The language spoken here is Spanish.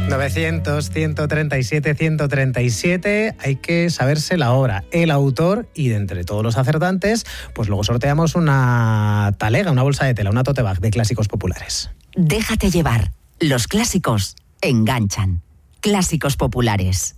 900, 137, 137, hay que saberse la obra, el autor, y de entre todos los acertantes, pues luego sorteamos una talega, una bolsa de tela, una tote bag de clásicos populares. Déjate llevar, los clásicos enganchan. Clásicos populares.